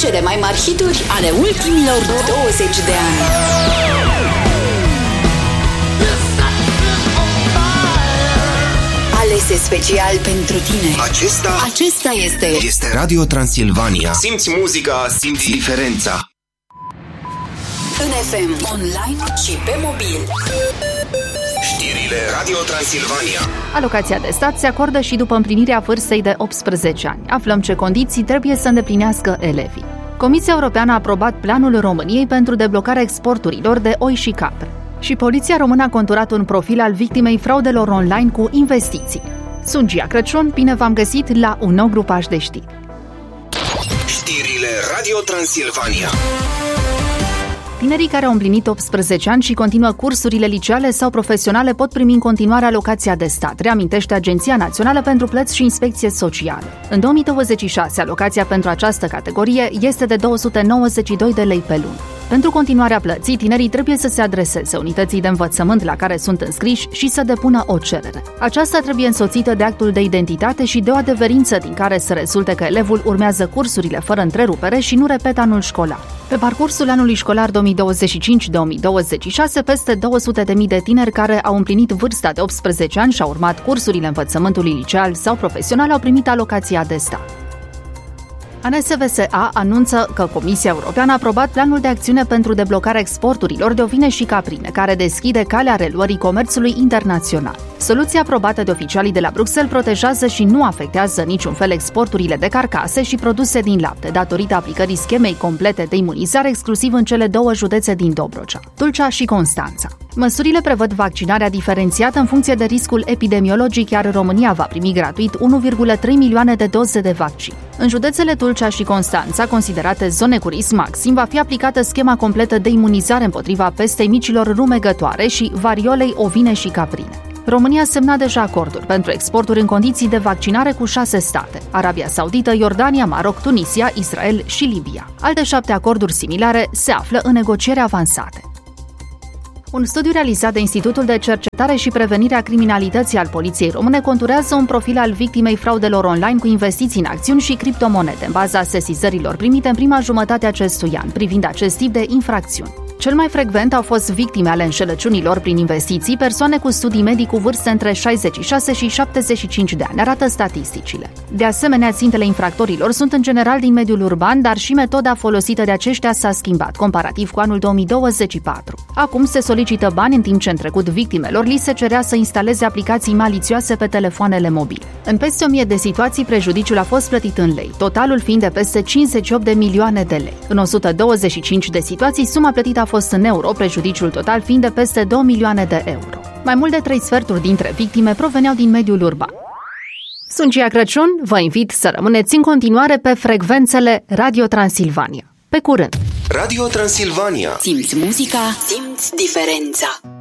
cele mai mari hituri ale ultimilor 20 de ani. Alese special pentru tine. Acesta este Radio Transilvania. Simți muzica, simți diferența. În FM, online și pe mobil. Știrile Radio Transilvania. Alocația de stat se acordă și după împlinirea vârstei de 18 ani. Aflăm ce condiții trebuie să îndeplinească elevii. Comisia Europeană a aprobat planul României pentru deblocarea exporturilor de oi și capre. Și Poliția Română a conturat un profil al victimei fraudelor online cu investiții. Sunt Gia Crăciun, bine v-am găsit la un nou grupaj de știri. Știrile Radio Transilvania. Tinerii care au împlinit 18 ani și continuă cursurile liceale sau profesionale pot primi în continuare alocația de stat, reamintește Agenția Națională pentru Plăți și Inspecție Socială. În 2026, alocația pentru această categorie este de 292 de lei pe lună. Pentru continuarea plății, tinerii trebuie să se adreseze unității de învățământ la care sunt înscriși și să depună o cerere. Aceasta trebuie însoțită de actul de identitate și de o adeverință din care să rezulte că elevul urmează cursurile fără întrerupere și nu repetă anul școlar. Pe parcursul anului școlar 2025-2026, peste 200.000 de tineri care au împlinit vârsta de 18 ani și au urmat cursurile învățământului liceal sau profesional au primit alocația de stat. ANSVSA anunță că Comisia Europeană a aprobat planul de acțiune pentru deblocarea exporturilor de ovine și caprine, care deschide calea reluării comerțului internațional. Soluția aprobată de oficialii de la Bruxelles protejează și nu afectează niciun fel exporturile de carcase și produse din lapte, datorită aplicării schemei complete de imunizare exclusiv în cele două județe din Dobrogea, Tulcea și Constanța. Măsurile prevăd vaccinarea diferențiată în funcție de riscul epidemiologic, iar România va primi gratuit 1,3 milioane de doze de vaccin. În județele Tulcea și Constanța, considerate zone cu risc maxim, va fi aplicată schema completă de imunizare împotriva pestei micilor rumegătoare și variolei ovine și caprine. România a semnat deja acorduri pentru exporturi în condiții de vaccinare cu 6 state: Arabia Saudită, Iordania, Maroc, Tunisia, Israel și Libia. Alte 7 acorduri similare se află în negocieri avansate. Un studiu realizat de Institutul de Cercetare și Prevenire a Criminalității al Poliției Române conturează un profil al victimei fraudelor online cu investiții în acțiuni și criptomonede, în baza sesizărilor primite în prima jumătate a acestui an, privind acest tip de infracțiuni. Cel mai frecvent au fost victime ale înșelăciunilor prin investiții, persoane cu studii medii cu vârste între 66 și 75 de ani, arată statisticile. De asemenea, țintele infractorilor sunt în general din mediul urban, dar și metoda folosită de aceștia s-a schimbat, comparativ cu anul 2024. Acum se solicită bani, în timp ce în trecut victimelor li se cerea să instaleze aplicații malițioase pe telefoanele mobile. În peste 1000 de situații, prejudiciul a fost plătit în lei, totalul fiind de peste 58 de milioane de lei. În 125 de situații, suma plătită a fost în euro, prejudiciul total fiind de peste 2 milioane de euro. Mai mult de 3/4 dintre victime proveneau din mediul urban. Sunt Gia Crăciun, vă invit să rămâneți în continuare pe frecvențele Radio Transilvania. Pe curând! Radio Transilvania. Simți muzica, simți diferența.